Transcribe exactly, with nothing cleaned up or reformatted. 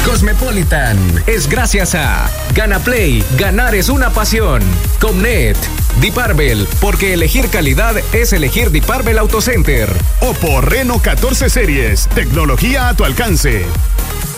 Cosmopolitan es gracias a Gana Play, ganar es una pasión. Comnet, Deep Arbel, porque elegir calidad es elegir Deep Arbel Auto Center. Oppo Reno catorce series, tecnología a tu alcance.